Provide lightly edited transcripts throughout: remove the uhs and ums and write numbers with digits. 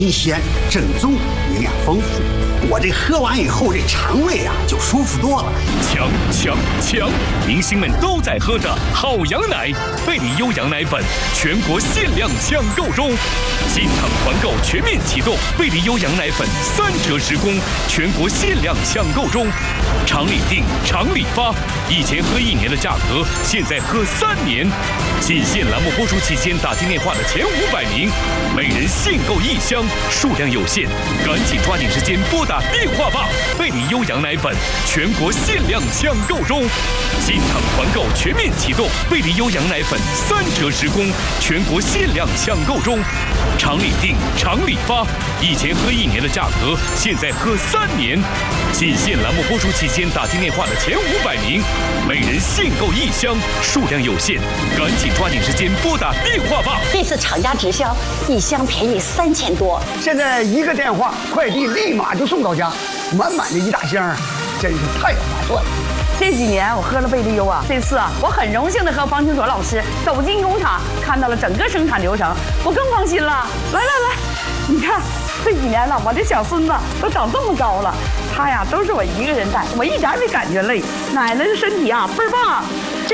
新鲜、正宗、营养丰富。我这喝完以后，这肠胃啊就舒服多了。 强！明星们都在喝的好羊奶，贝里优羊奶粉全国限量抢购中，机场团购全面启动，贝里优羊奶粉3折10公，全国限量抢购中。厂里订，厂里发，以前喝1年的价格，现在喝3年。仅限栏目播出期间打进电话的前500名，每人限购1箱，数量有限，赶紧抓紧时间拨打电话吧！贝里优羊奶粉全国限量抢购中，机场团购全面启动，贝里优羊奶粉3折10公，全国限量抢购中。厂里订，厂里发，以前喝1年的价格，现在喝3年。仅限栏目播出期间打进电话的前500名，每人限购1箱，数量有限，赶紧抓紧时间拨打电话吧！ 这次厂家直销，1箱便宜3000多。 现在一个电话，快递立马就送到家，满满的一大箱，真是太划算了。 这几年我喝了贝利优啊，这次啊，我很荣幸的和方清卓老师走进工厂，看到了整个生产流程，我更放心了。来，你看这几年了，我这小孙子都长这么高了，他呀都是我一个人带，我一点没感觉累。奶奶的身体啊倍儿棒，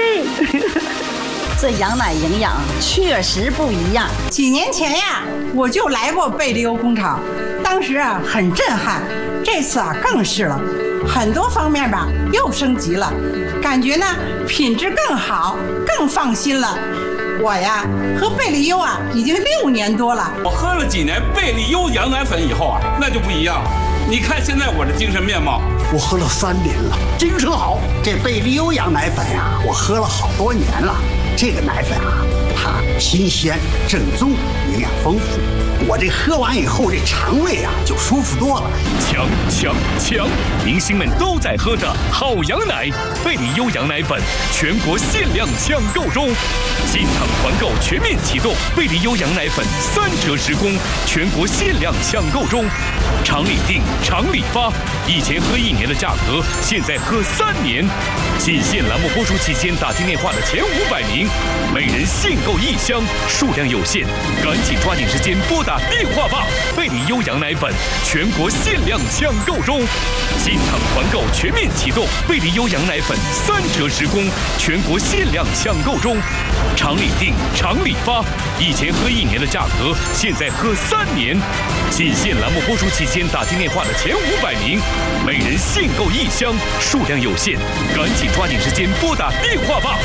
这羊奶营养确实不一样。 几年前呀，我就来过贝利优工厂，当时啊很震撼，这次啊更是了，很多方面吧又升级了，感觉呢品质更好，更放心了。我呀喝贝利优啊已经6年多了， 我喝了几年贝利优羊奶粉以后啊，那就不一样了。你看现在我的精神面貌， 我喝了3年了，精神好。这贝利优羊奶粉呀，我喝了好多年了。这个奶粉啊，它新鲜、正宗、营养丰富。我这喝完以后，这肠胃啊就舒服多了。 强！明星们都在喝的好羊奶，贝里优羊奶粉全国限量抢购中，机场团购全面启动，贝里优羊奶粉3折10公，全国限量抢购中。厂里订，厂里发，以前喝1年的价格，现在喝3年。仅限栏目播出期间打进电话的前500名，每人限购1箱，数量有限，赶紧抓紧时间拨打电话吧！贝里优羊奶粉全国限量抢购中，机场团购全面启动，贝里优羊奶粉3折10公，全国限量抢购中。厂里订，厂里发，以前喝1年的价格，现在喝3年。仅限栏目播出期间打进电话的前500名，每人限购1箱，数量有限，赶紧抓紧时间拨打电话吧！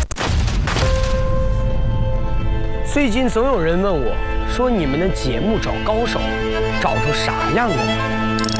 最近总有人问我，说你们的节目找高手，找出啥样的？